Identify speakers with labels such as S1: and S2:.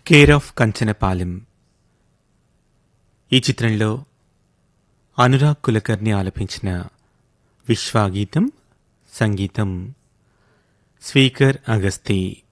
S1: Care of Kanchanapalem ఈ చిత్రంలో అనురాగ్ కులకర్ణి ఆలపించిన విశ్వాగీతం, సంగీతం స్పీకర్ అగస్తి.